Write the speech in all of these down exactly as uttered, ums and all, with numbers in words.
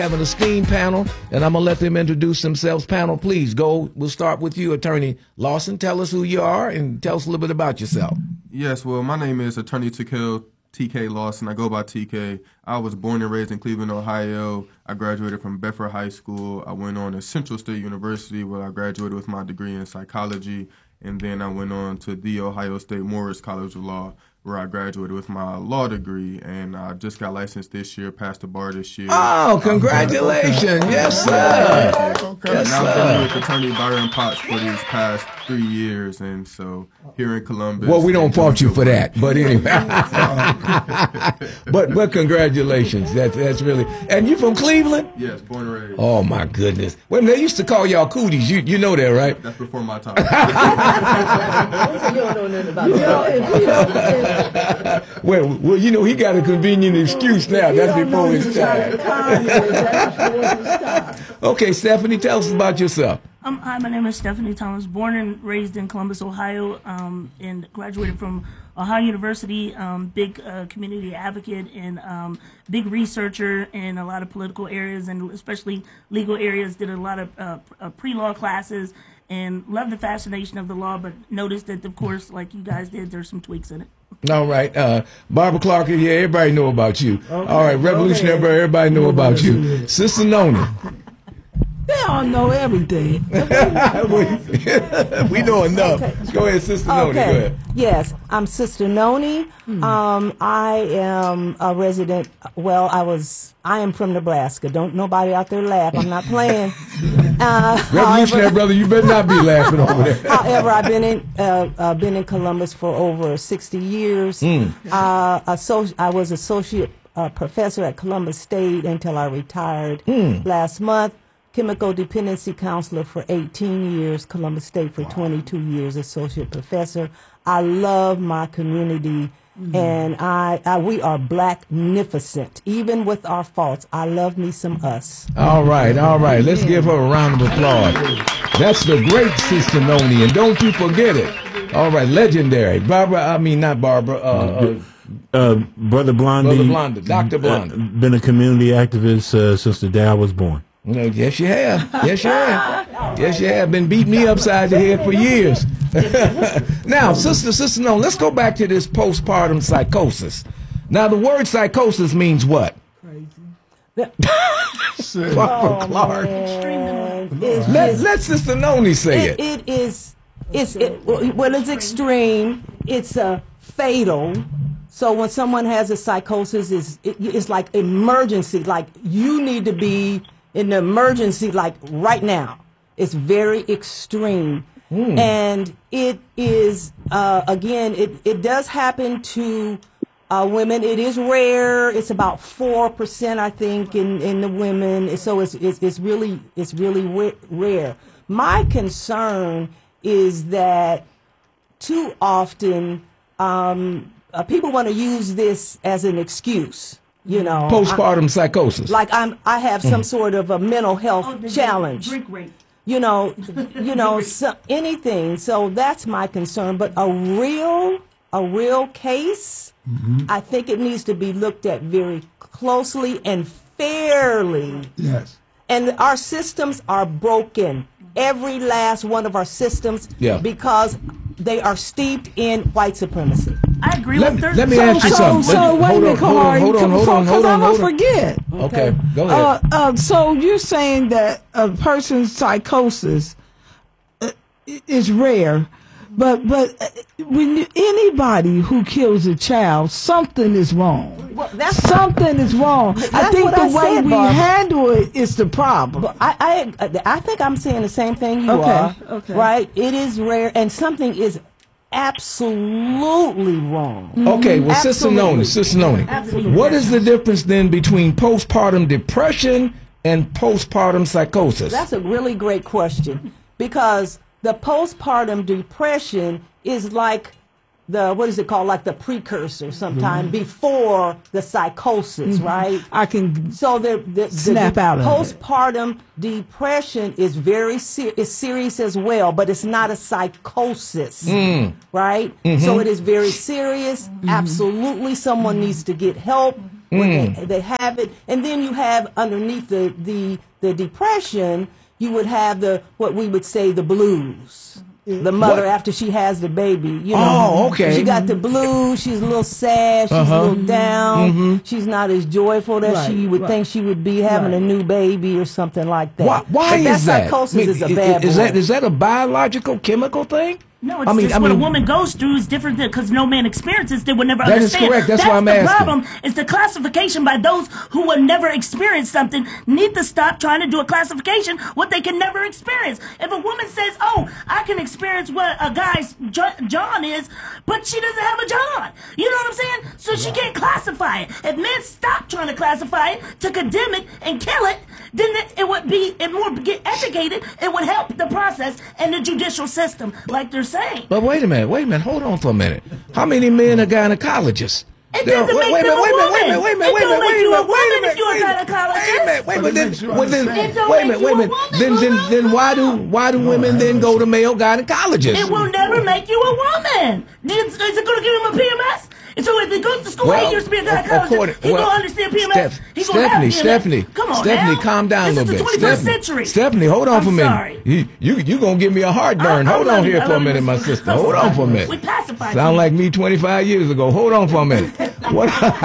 have an esteemed panel, and I'm going to let them introduce themselves. Panel, please go. We'll start with you, Attorney Lawson. Tell us who you are and tell us a little bit about yourself. Yes, well, my name is Attorney Takil T K Lawson. I go by T K. I was born and raised in Cleveland, Ohio. I graduated from Bedford High School. I went on to Central State University, where I graduated with my degree in psychology, and then I went on to the Ohio State Morris College of Law, where I graduated with my law degree, and I just got licensed this year, passed the bar this year. Oh, congratulations. Yes, sir. Okay. Yes, and I've sir. been with Attorney Byron Potts for these past three years, and so here in Columbus. Well, we don't fault you for that, but anyway. but but congratulations. That's that's really. And you from Cleveland? Yes, born and raised. Oh my goodness. Well, they used to call y'all cooties. You you know that, right? That's before my time. You don't know nothing about that. well, well, you know, he got a convenient excuse now. That's before his time. Okay, Stephanie, tell us about yourself. Um, hi, my name is Stephanie Thomas, born and raised in Columbus, Ohio, um, and graduated from Ohio University, um, big uh, community advocate and um, big researcher in a lot of political areas and especially legal areas, did a lot of uh, uh, pre-law classes and loved the fascination of the law, but noticed that, of course, like you guys did, there's some tweaks in it. All right. Uh, Barbara Clark, yeah, everybody know about you. Okay. All right, Revolutionary, okay. Everybody know about you. Sister Noni. They all know everything. we know enough. Okay. Go ahead, Sister Noni. Okay. Go ahead. Yes, I'm Sister Noni. Hmm. Um, I am a resident. Well, I was. I am from Nebraska. Don't nobody out there laugh. I'm not playing. Uh, Revolutionary however, brother, you better not be laughing over there. However, I've been in uh, uh, been in Columbus for over sixty years. Mm. Uh, associ- I was associate uh, professor at Columbus State until I retired mm. last month. Chemical dependency counselor for eighteen years, Columbus State for wow. twenty-two years, associate professor. I love my community, mm. and I, I we are blacknificent, even with our faults. I love me some us. All right, all right. Let's give her a round of applause. That's the great Sister Noni, and don't you forget it. All right, legendary. Barbara, I mean, not Barbara. Uh, uh, uh, Brother Blondie. Brother Blondie, Doctor Blondie. Uh, been a community activist uh, since the day I was born. No, yes, you have. Yes, you have. Yes, you have. Been beating me upside the head for years. Now, sister, sister, no, let's go back to this postpartum psychosis. Now, the word psychosis means what? Crazy. Barbara oh, Clark. Let, let Sister Noni say it. It, it is, it's, it, well, it's extreme. It's a fatal. So when someone has a psychosis, it's, it, it's like emergency. Like you need to be in the emergency, like right now. It's very extreme. Mm. And it is, uh, again, it, it does happen to uh, women. It is rare. It's about four percent, I think, in, in the women. So it's, it's, it's really, it's really rare. My concern is that too often, um, Uh, people want to use this as an excuse, you know. Postpartum I, psychosis. Like I'm, I have some mm. sort of a mental health oh, the challenge. Drink rate. You know, you know, so, anything. So that's my concern. But a real, a real case, mm-hmm. I think it needs to be looked at very closely and fairly. Yes. And our systems are broken. Every last one of our systems, yeah. because they are steeped in white supremacy. I agree let, with her. Let me so, ask you so, something. So wait a minute, Kahari, hold on, hold on, hold on, because I'm going to forget. Okay, okay go ahead. Uh, uh, so you're saying that a person's psychosis uh, is rare, but but when you, anybody who kills a child, something is wrong. Well, that's something is wrong. That's I think the I way said, we Barbara. handle it is the problem. But I, I I think I'm saying the same thing you okay, are. Okay. Right? It is rare, and something is absolutely wrong. Okay, well, Sister Noni, Sister Noni, what is the difference then between postpartum depression and postpartum psychosis? That's a really great question, because the postpartum depression is like the, what is it called, like the precursor sometime mm-hmm. before the psychosis, mm-hmm. right? I can so the, the, snap the, out of postpartum it. Depression is very ser- is serious as well, but it's not a psychosis, mm. right? Mm-hmm. So it is very serious. Mm-hmm. Absolutely, someone mm-hmm. needs to get help. when Mm. they, they have it, and then you have underneath the, the the depression, you would have the what we would say the blues. The mother What? after she has the baby, you know. Oh, okay. She got the blues. She's a little sad. She's Uh-huh. a little down. Mm-hmm. She's not as joyful as Right, she would right. think she would be having a new baby or something like that. Why, why but that is that? psychosis I mean, is a i- bad is boy. that is that a biological chemical thing? No, it's I mean, just I what mean, a woman goes through is different because no man experiences. They would never That is understand. correct. That's why I'm the asking. problem. Is the classification by those who will never experience something need to stop trying to do a classification what they can never experience. If a woman says, "Oh, I can experience what a guy's jo- John is," but she doesn't have a John, you know what I'm saying? So she can't classify it. If men stop trying to classify it, to condemn it and kill it, then it, it would be it more get educated. It would help the process and the judicial system, like they're saying. But wait a minute, wait a minute, hold on for a minute. How many men are gynecologists? It There- doesn't wait, make wait, them a wait, woman. wait, wait, wait, It wait, don't wait, make wait, you a wait, woman wait, if you're a wait, gynecologist. Wait a minute, wait, But but it then, makes you well, then, understand. It don't wait a make minute, wait a you a minute. woman, Then, then, Lulu. then why do why do women then go to male gynecologists? It will never make you a woman. Is, is it going to give him a P M S? And so if he goes to school Well, eight years to be a according- gynecologist, he well, going to understand P M S. Steph- He gonna have Stephanie, P M S. Stephanie, Come on Stephanie, now. calm down this a little is bit. the twenty-first Stephanie, century. Stephanie, hold on I'm for a minute. sorry. You you you gonna give me a heartburn. I- I Hold love on you. here I for a love minute, you. my sister. Hold on for a minute. We pacified Sound you. like me twenty-five years ago. Hold on for a minute. What?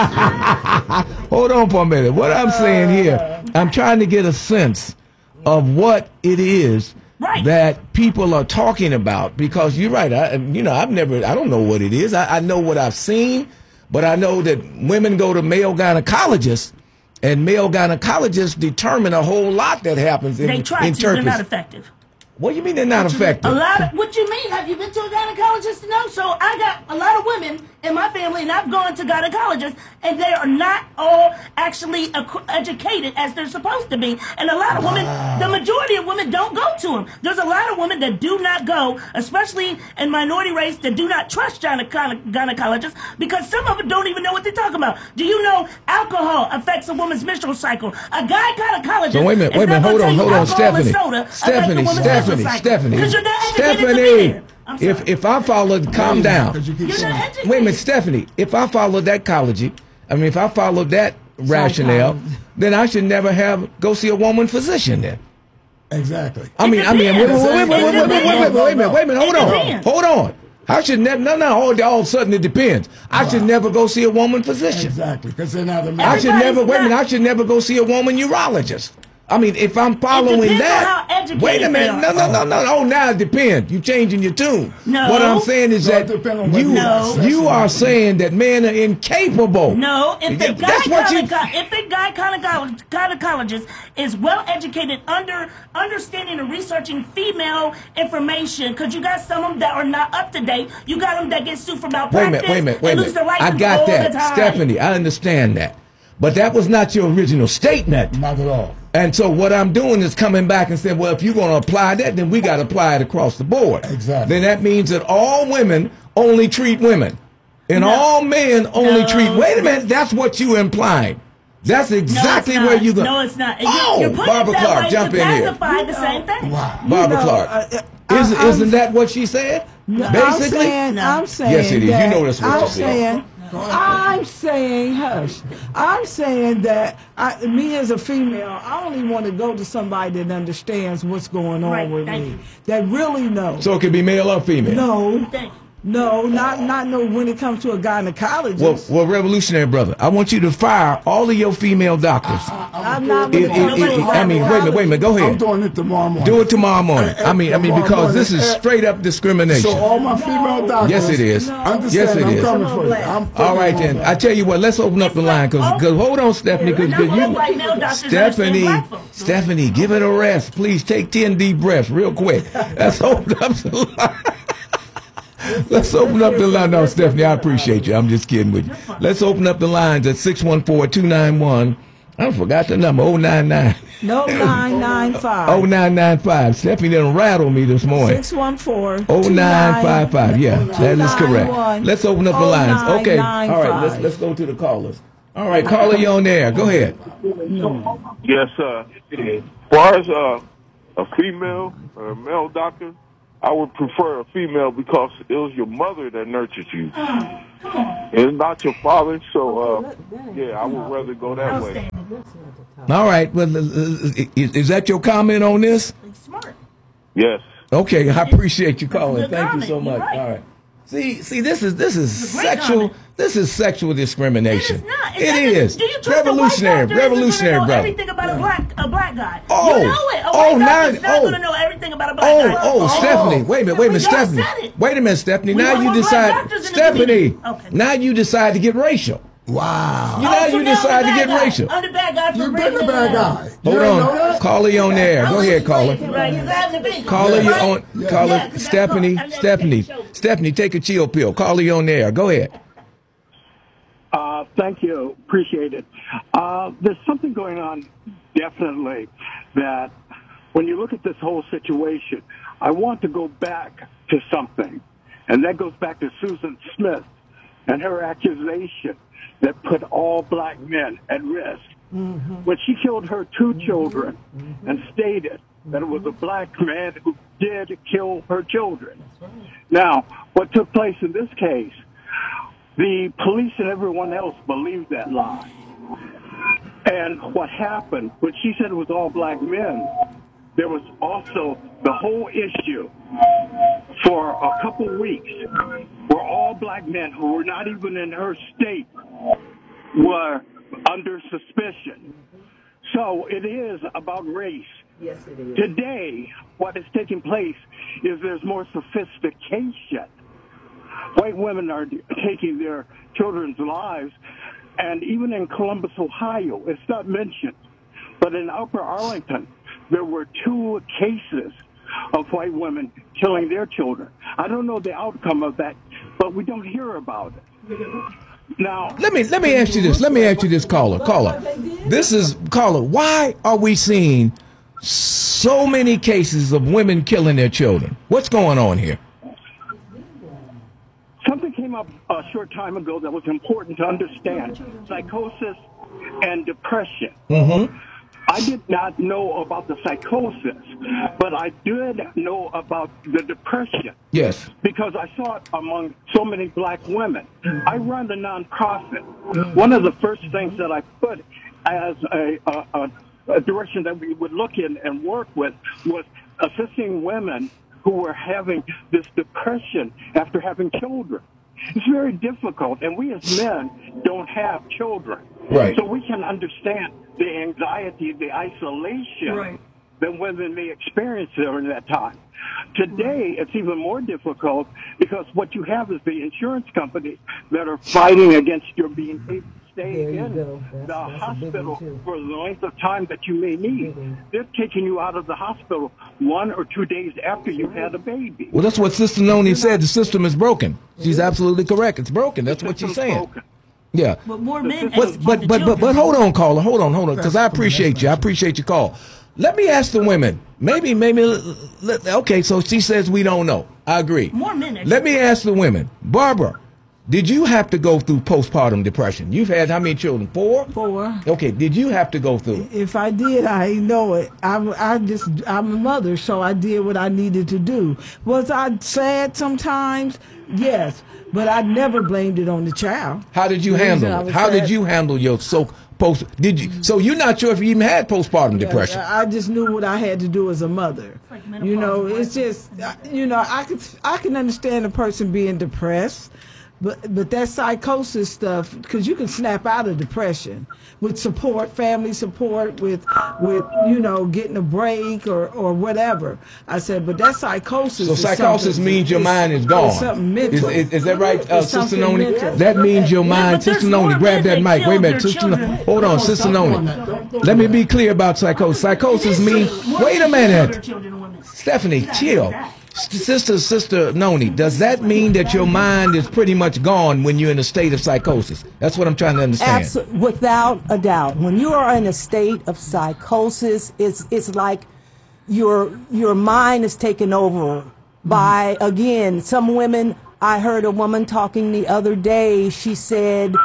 Hold on for a minute. What I'm saying here, I'm trying to get a sense of what it is Right. that people are talking about, because you're right. I, you know, I've never, I don't know what it is. I, I know what I've seen, but I know that women go to male gynecologists, and male gynecologists determine a whole lot that happens in, They try in to. They're Turkish. not effective. What do you mean they're not effective? A lot of, what you mean? Have you been to a gynecologist to know? So I got a lot of women in my family, and I've gone to gynecologists, and they are not all actually equ- educated as they're supposed to be. And a lot of women, the majority of women don't go to them. There's a lot of women that do not go, especially in minority race, that do not trust gyne- gyne- gynecologists because some of them don't even know what they're talking about. Do you know alcohol affects a woman's menstrual cycle? A guy gynecologist. So wait a minute, is wait a not minute, hold gonna on, tell hold you on, alcohol and Stephanie. soda affect the Stephanie, woman's Stephanie, menstrual cycle. Stephanie, Because you're not educated to be Stephanie. there. I'm sorry. If if I followed, calm down. Because you keep You're saying not it. educated. Wait a minute, Stephanie. If I followed that ecology, I mean, if I followed that rationale, then I should never have go see a woman physician. Then Exactly. I mean, I mean, wait, wait, wait, wait, wait, wait, wait, wait, wait, wait, wait a minute, wait a minute, hold It on, depends. hold on. I should never, no, no, all, all of a sudden it depends. I should never go see a woman physician. Exactly. Because they're not a I man. should never, Everybody's wait a minute, not- I should never go see a woman urologist. I mean, if I'm following depends on that, how educated wait a they minute, are. no, no, no, no, oh, now it depends. You changing your tune. No. What I'm saying is No, it that depends on what you, you No. you are saying that men are incapable. No, if the Yeah, guy that's what you- gyneco- if the guy gynecolog- gynecologist is well educated, under understanding and researching female information, because you got some of them that are not up to date. You got them that get sued for Wait a malpractice. minute, wait a minute, wait a and lose minute. their I license got all that, the time. Stephanie. I understand that, but that was not your original statement. Not at all. And so what I'm doing is coming back and saying, well, if you're going to apply that, then we got to apply it across the board. Exactly. Then that means that all women only treat women, and No. all men only No. treat. Wait a minute, that's what you implying. That's No, exactly it's not. where you go. No, it's not. You- Oh, you're putting Barbara it that Clark, way jump to in here. pacify the same thing. Wow. Barbara You know, Clark. uh, uh, Is, I- isn't that what she said? No, Basically? I'm saying, No. I'm saying Yes, it is. You that- know that's what I'm you said. saying, I'm saying, hush. I'm saying that I, me as a female, I only want to go to somebody that understands what's going on Right, with thank me, you. that really knows. So it could be male or female. no, Thank you. no, not not no. When it comes to a gynecologist, Well, well, revolutionary brother, I want you to fire all of your female doctors. I'm not. It- with it- it- nobody I mean, wait a minute, wait a minute, go I'm ahead. doing it tomorrow morning. Do it tomorrow morning. I mean, I mean, Tomorrow because this morning. is straight up discrimination. So all my female doctors. Yes, it is. Understand, Yes, it I'm is. coming for you. I'm All right then. I tell you what, let's open up the line because hold on, Stephanie, because And I'm you, all white male doctors Stephanie, understand black folks. Stephanie, give it a rest, please. Take ten deep breaths, real quick. Let's open up the line. Let's open up the line. No, Stephanie, I appreciate you. I'm just kidding with you. Let's open up the lines at six one four, two nine one. I forgot the number. oh nine nine. No nine nine oh five. nine nine five. Stephanie didn't rattle me this morning. Six one four. Oh nine five five. Yeah, that is correct. Let's open up the lines. Okay. All right. Let's let's go to the callers. All right, caller, you on there? Go ahead. Yes, sir. As far as uh, a female or a male doctor, I would prefer a female because it was your mother that nurtured you. It's not your father, so uh, yeah, I would rather go that way. All right. Well, uh, is, is that your comment on this? Smart. Yes. Okay, I appreciate you That's a calling. good Thank comment. you so You're much. right. All right. See, see, this is this is It's a great sexual. comment. This is sexual discrimination. It is not. It's It not- is. Do you trust revolutionary, a white doctor revolutionary, isn't gonna know brother. everything about a black a black guy? Oh. You know it. A Oh, white now- doctor's not oh. going to know everything about a black Oh, guy. oh, Stephanie, wait a minute, wait a minute, Y'all Stephanie. said it. Wait a minute, Stephanie. We Now want you more black decide, doctors in the Stephanie. community. Okay. Now you decide to get racial. Wow. You now Oh, so you now I'm decide the to bad get guy. racial. I'm the bad guy for You've been raising the bad him. guy. You Hold didn't know on, that? caller, you on there. Go ahead, caller. Right, he's having a baby. Caller, you Right? on. Yeah, Caller, 'cause that's Stephanie. what- I'm Stephanie. letting you show. Stephanie, take a chill pill. Caller, you on there. Go ahead. Uh, thank you. Appreciate it. Uh, there's something going on, definitely, that when you look at this whole situation, I want to go back to something. And that goes back to Susan Smith and her accusation that put all black men at risk. Mm-hmm. When she killed her two children mm-hmm. and stated that it was a black man who did kill her children. Right. Now, what took place in this case, the police and everyone else believed that lie. And what happened, when she said it was all black men, there was also the whole issue for a couple weeks where all black men who were not even in her state were under suspicion. So it is about race. Yes, it is. Today, what is taking place is there's more sophistication. White women are taking their children's lives, and even in Columbus, Ohio, it's not mentioned, but in Upper Arlington, there were two cases of white women killing their children. I don't know the outcome of that, but we don't hear about it. Now, Let me let me ask you this. Let me ask you this, caller. Caller. This is caller. Why are we seeing so many cases of women killing their children? What's going on here? something came up a short time ago that was important to understand: psychosis and depression. Mm-hmm. I did not know about the psychosis, but I did know about the depression. Yes. Because I saw it among so many black women. I run a nonprofit. One of the first things that I put as a, a, a, a direction that we would look in and work with was assisting women who were having this depression after having children. It's very difficult, and we as men don't have children. Right. So we can understand the anxiety, the isolation Right. that women may experience during that time. Today, it's even more difficult because what you have is the insurance companies that are fighting against your being able to stay There you in go. That's- the that's a big hospital one, too. for the length of time that you may need. They're taking you out of the hospital one or two days after you've had a baby. Well, that's what Sister Noni said. The system is broken. She's absolutely correct. It's broken. That's what she's System's saying. broken. Yeah. But more men But execute but the but but, but children. hold on, caller. Hold on, hold on. Because I appreciate you. I appreciate your call. Let me ask the women. Maybe maybe. Let, okay, so she says we don't know. I agree. More men execute. Let me ask the women. Barbara, did you have to go through postpartum depression? You've had how many children? Four. Four. Okay. Did you have to go through it? If I did, I know it. I, I just, I'm a mother, so I did what I needed to do. Was I sad sometimes? Yes, but I never blamed it on the child. How did you The reason I handle it? was How did sad- you handle your so post? Did you? So you're not sure if you even had postpartum depression? I I just knew what I had to do as a mother. like menopause You know, and it's just, uh, you know, I could, I can understand a person being depressed, but but that psychosis stuff, because you can snap out of depression with support, family support, with with you know getting a break or or whatever. I said, but that psychosis. So is psychosis something- means your it's- mind is gone. It's something Is, mental. is, is that right, uh, It's Sister something Noni? mental. That means your mind. but there's Sister Noni, more grab that men that mic. Wait a kill minute, their Sister. Noni. children. Hold on, Sister Noni. Let me be clear about psychosis. Psychosis means. Wait a minute, Stephanie, chill. Sister, Sister Noni, does that mean that your mind is pretty much gone when you're in a state of psychosis? That's what I'm trying to understand. Absolutely, without a doubt. When you are in a state of psychosis, it's it's like your your mind is taken over by, again, some women. I heard a woman talking the other day. She said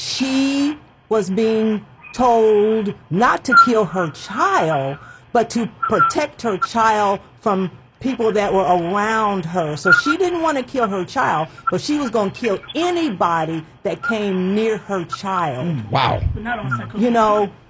she was being told not to kill her child, but to protect her child from people that were around her. So she didn't want to kill her child, but she was going to kill anybody that came near her child. Wow. But not on psychosis. You know,